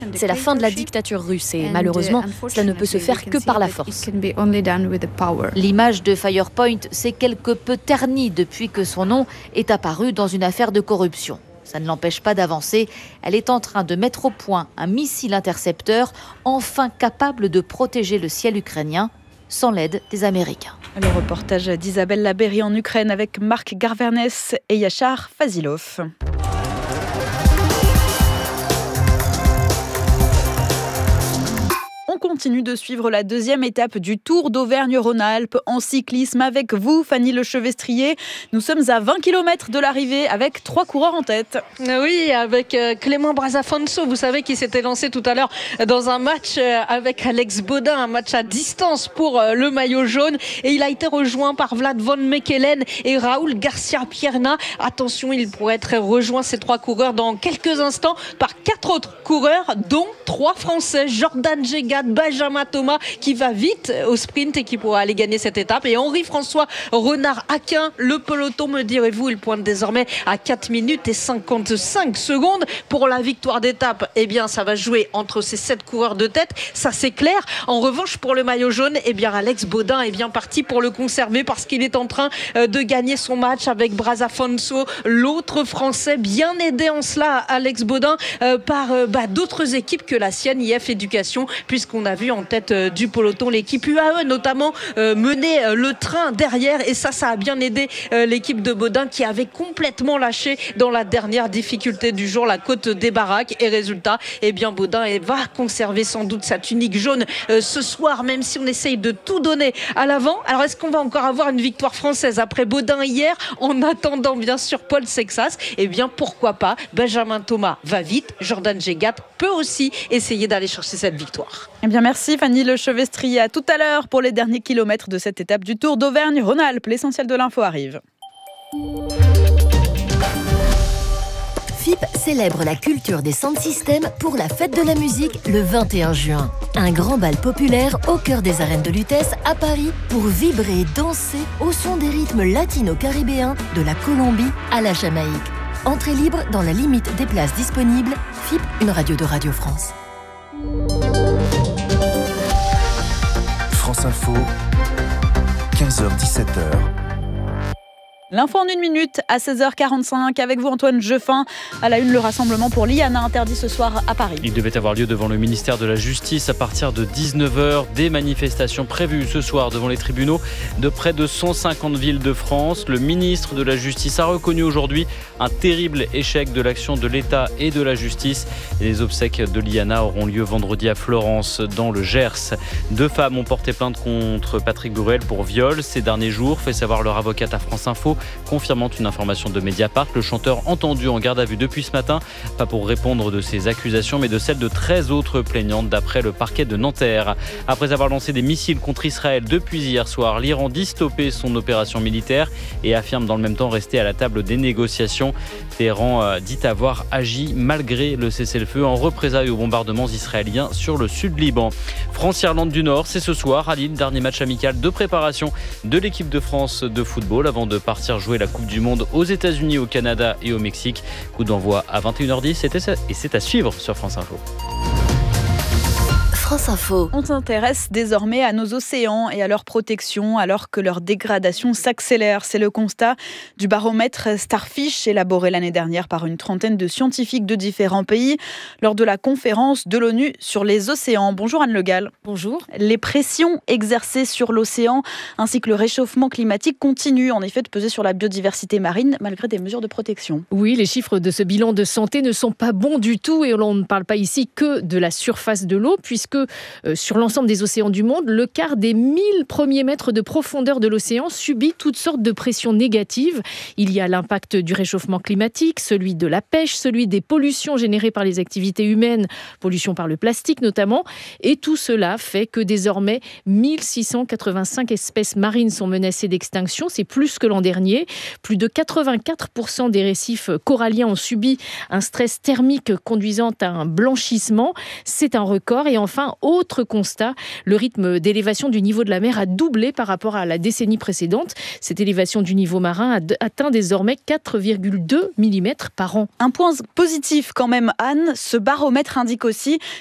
C'est la fin de la dictature russe et malheureusement, cela ne peut se faire que par la force. L'image de Firepoint s'est quelque peu ternie depuis que son nom est apparu dans une affaire de corruption. Ça ne l'empêche pas d'avancer. Elle est en train de mettre au point un missile intercepteur enfin capable de protéger le ciel ukrainien sans l'aide des Américains. Le reportage d'Isabelle Labéry en Ukraine avec Marc Garvernès et Yachar Fazilov. On continue de suivre la deuxième étape du Tour d'Auvergne-Rhône-Alpes en cyclisme avec vous, Fanny Lechevestrier. Nous sommes à 20 km de l'arrivée avec 3 coureurs en tête. Oui, avec Clément Brazafonso, vous savez, qui s'était lancé tout à l'heure dans un match avec Alex Baudin, un match à distance pour le maillot jaune. Et il a été rejoint par Vlad Van Mechelen et Raoul Garcia Pierna. Attention, il pourrait être rejoint, ces 3 coureurs, dans quelques instants par 4 autres coureurs, dont 3 Français, Jordan Gégat, Benjamin Thomas, qui va vite au sprint et qui pourra aller gagner cette étape. Et Henri-François Renard-Aquin, le peloton, me direz-vous, il pointe désormais à 4 minutes et 55 secondes pour la victoire d'étape. Eh bien, ça va jouer entre ces 7 coureurs de tête, ça c'est clair. En revanche, pour le maillot jaune, eh bien, Alex Baudin est bien parti pour le conserver parce qu'il est en train de gagner son match avec Brazafonso, l'autre Français, bien aidé en cela, Alex Baudin, par d'autres équipes que la sienne, IF Éducation, puisqu'on a vu en tête du peloton l'équipe UAE notamment mener le train derrière, et ça a bien aidé l'équipe de Baudin qui avait complètement lâché dans la dernière difficulté du jour, la côte des Baraques. Et résultat, eh bien Baudin va conserver sans doute sa tunique jaune ce soir, même si on essaye de tout donner à l'avant. Alors est-ce qu'on va encore avoir une victoire française après Baudin hier, en attendant bien sûr Paul Sexas? Eh bien pourquoi pas. Benjamin Thomas va vite, Jordan Gégat peut aussi essayer d'aller chercher cette victoire. Eh bien merci Fanny Lechevestrier, à tout à l'heure pour les derniers kilomètres de cette étape du Tour d'Auvergne-Rhône-Alpes. L'essentiel de l'info arrive. FIP célèbre la culture des sound systems pour la fête de la musique le 21 juin. Un grand bal populaire au cœur des arènes de Lutèce à Paris pour vibrer et danser au son des rythmes latino-caribéens de la Colombie à la Jamaïque. Entrée libre dans la limite des places disponibles. FIP, une radio de Radio France. France Info, 15h-17h. L'info en 1 minute à 16h45 avec vous Antoine Jeffin. À la une, le rassemblement pour l'IANA interdit ce soir à Paris. Il devait avoir lieu devant le ministère de la Justice à partir de 19h. Des manifestations prévues ce soir devant les tribunaux de près de 150 villes de France. Le ministre de la Justice a reconnu aujourd'hui un terrible échec de l'action de l'État et de la justice. Les obsèques de l'IANA auront lieu vendredi à Florence, dans le Gers. 2 femmes ont porté plainte contre Patrick Bruel pour viol ces derniers jours, fait savoir leur avocate à France Info, confirmant une information de Mediapart. Le chanteur entendu en garde à vue depuis ce matin, pas pour répondre de ces accusations, mais de celles de 13 autres plaignantes d'après le parquet de Nanterre. Après avoir lancé des missiles contre Israël depuis hier soir, l'Iran dit stopper son opération militaire et affirme dans le même temps rester à la table des négociations. Téhéran dit avoir agi malgré le cessez-le-feu en représailles aux bombardements israéliens sur le sud Liban. France-Irlande du Nord, c'est ce soir à Lille, dernier match amical de préparation de l'équipe de France de football avant de partir jouer la Coupe du Monde aux États-Unis, au Canada et au Mexique. Coup d'envoi à 21h10 et c'est à suivre sur France Info. France Info. On s'intéresse désormais à nos océans et à leur protection alors que leur dégradation s'accélère. C'est le constat du baromètre Starfish élaboré l'année dernière par une trentaine de scientifiques de différents pays lors de la conférence de l'ONU sur les océans. Bonjour Anne Le Gall. Bonjour. Les pressions exercées sur l'océan ainsi que le réchauffement climatique continuent en effet de peser sur la biodiversité marine malgré des mesures de protection. Oui, les chiffres de ce bilan de santé ne sont pas bons du tout et on ne parle pas ici que de la surface de l'eau puisque sur l'ensemble des océans du monde, le quart des 1000 premiers mètres de profondeur de l'océan subit toutes sortes de pressions négatives. Il y a l'impact du réchauffement climatique, celui de la pêche, celui des pollutions générées par les activités humaines, pollution par le plastique notamment. Et tout cela fait que désormais, 1685 espèces marines sont menacées d'extinction. C'est plus que l'an dernier. Plus de 84% des récifs coralliens ont subi un stress thermique conduisant à un blanchissement. C'est un record. Et enfin, juin. Autre constat, le rythme d'élévation du niveau de la mer a doublé par rapport à la décennie précédente. Cette élévation du niveau marin a atteint désormais 4,2 mm par an. Un point positif quand même, Anne, ce baromètre indique aussi